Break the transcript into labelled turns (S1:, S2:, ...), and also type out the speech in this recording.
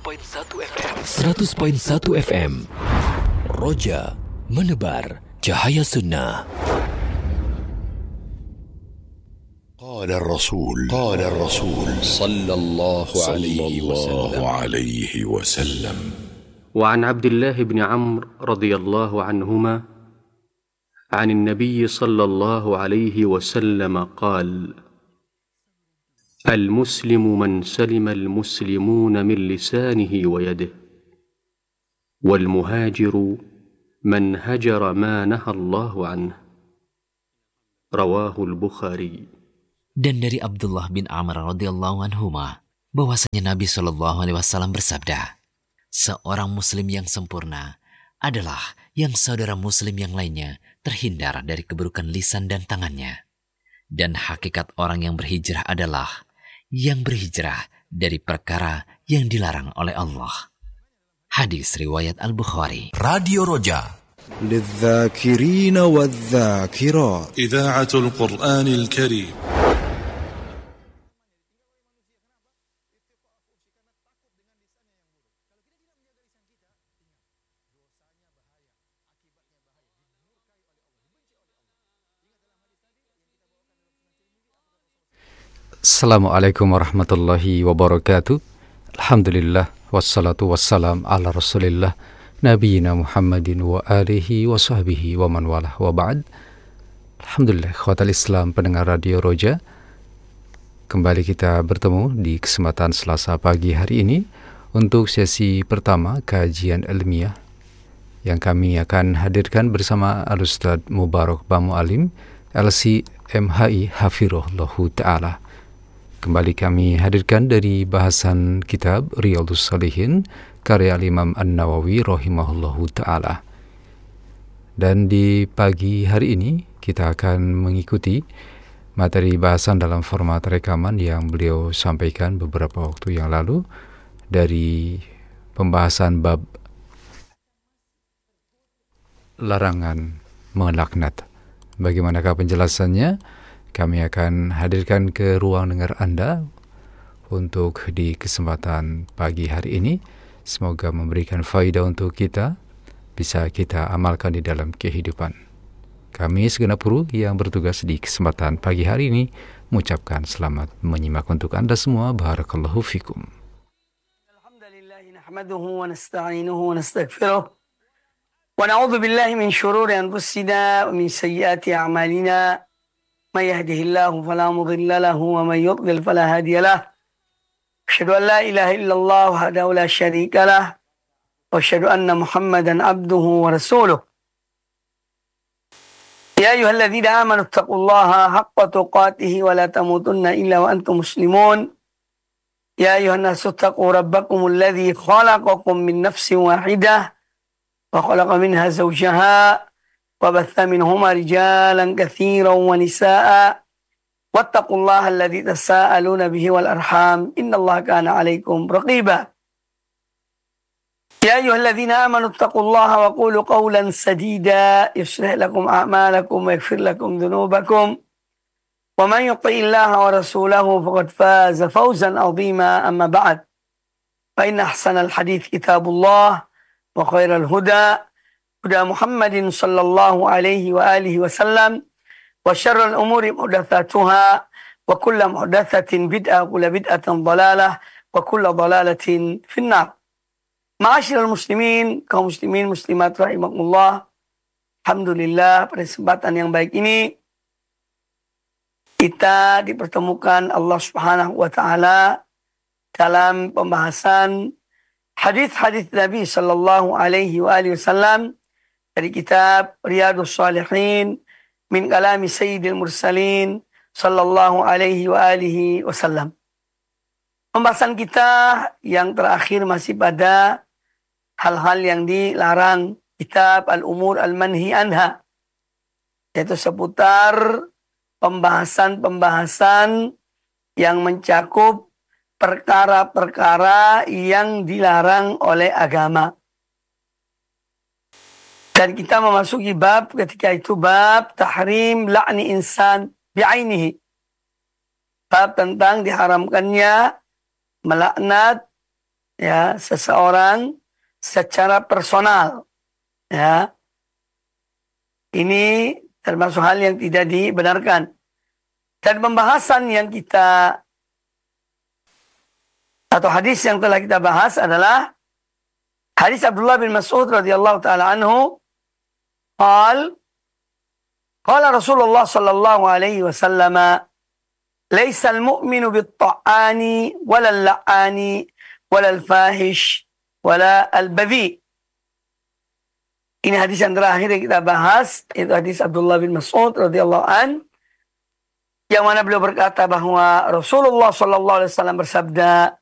S1: 100.1 FM. Roja menebar cahaya sunnah.
S2: قال الرسول صلى الله عليه وسلم
S3: وعن عبد الله بن عمرو رضي الله عنهما عن النبي صلى الله عليه وسلم قال: المسلم من سلم المسلمون من لسانه ويده، والمهاجر من هجر ما نهى الله عنه. رواه البخاري.
S4: Dan dari Abdullah bin Amr radhiyallahu anhuma bahwasanya Nabi Shallallahu alaihi wasallam bersabda, seorang muslim yang sempurna adalah yang saudara muslim yang lainnya terhindar dari keburukan lisan dan tangannya. Dan hakikat orang yang berhijrah adalah yang berhijrah dari perkara yang dilarang oleh Allah. Hadis riwayat Al-Bukhari.
S1: Radio Roja
S5: للذاكرين والذاكرات
S2: إذاعة القرآن الكريم.
S6: Assalamualaikum warahmatullahi wabarakatuh. Alhamdulillah wassalatu wassalam ala rasulillah nabiyina Muhammadin wa alihi wa sahbihi wa man walah wa ba'd. Alhamdulillah, khawat Islam pendengar Radio Roja, kembali kita bertemu di kesempatan Selasa pagi hari ini untuk sesi pertama kajian ilmiah yang kami akan hadirkan bersama Al-Ustaz Mubarak Bamu Alim LC MHI Hafirullahu Ta'ala. Kembali kami hadirkan dari bahasan kitab Riyadhus Shalihin karya Imam An-Nawawi rahimahullahu ta'ala. Dan di pagi hari ini kita akan mengikuti materi bahasan dalam format rekaman yang beliau sampaikan beberapa waktu yang lalu dari pembahasan bab larangan melaknat. Bagaimanakah penjelasannya? Kami akan hadirkan ke ruang dengar Anda untuk di kesempatan pagi hari ini. Semoga memberikan faedah untuk kita, bisa kita amalkan di dalam kehidupan. Kami segenap kru yang bertugas di kesempatan pagi hari ini mengucapkan selamat menyimak untuk Anda semua. Barakallahu fikum.
S7: Alhamdulillah, nahmaduhu wa nasta'inuhu wa nastaghfiruh. Wa na'udzu billahi min shururi anfusina wa min sayyiati a'malina. من يهده الله فلا مضل له ومن يضلل فلا هادي له. أشهد أن لا إله إلا الله وحده لا شريك له وأشهد أن محمدا عبده ورسوله. يا أيها الذين آمنوا اتقوا الله حق تقاته ولا تموتن إلا وأنتم مسلمون. يا أيها الناس اتقوا ربكم الذي خلقكم من نفس واحدة وخلق منها زوجها وبث منهما رجالا كثيرا ونساء واتقوا الله الذي تساءلون به والأرحام إن الله كان عليكم رقيبا. يا أيها الذين آمنوا اتقوا الله وقولوا قولا سديدا يصلح لكم أعمالكم ويغفر لكم ذنوبكم ومن يطع الله ورسوله فقد فاز فوزا عظيما. أما بعد فإن أحسن الحديث كتاب الله وخير الهدى هدى محمد صلى الله عليه وآله وسلم وشر الأمور محدثاتها وكل محدثة بدعة وكل بدعة ضلالة وكل ضلالة في النار. Ma'asyiral muslimin, kaum muslimin muslimat rahimakumullah. Alhamdulillah, pada kesempatan yang baik ini kita dipertemukan Allah Subhanahu wa taala dalam pembahasan hadis-hadis Nabi sallallahu alaihi wa alihi wasallam dari kitab Riyadhus Shalihin min kalami Sayyidil Mursalin sallallahu alaihi wa alihi wasallam. Pembahasan kita yang terakhir masih pada hal-hal yang dilarang, kitab Al-Umur Al-Manhi Anha, yaitu seputar pembahasan-pembahasan yang mencakup perkara-perkara yang dilarang oleh agama. Dan kita memasuki bab ketika itu bab tahrim la'ni insan bi'ainihi. Bab tentang diharamkannya melaknat ya seseorang secara personal, ya. Ini termasuk hal yang tidak dibenarkan. Dan pembahasan yang kita atau hadis yang telah kita bahas adalah hadis Abdullah bin Mas'ud radhiyallahu taala anhu, qala Rasulullah sallallahu alaihi wasallam, "Laisa al-mu'minu bit-ta'ani wala al-la'ani wala al-fahish wala al-badhi." Ini hadis yang terakhir yang kita bahas, itu hadis Abdullah bin Mas'ud radhiyallahu an, yang mana beliau berkata bahwa Rasulullah sallallahu alaihi wasallam bersabda,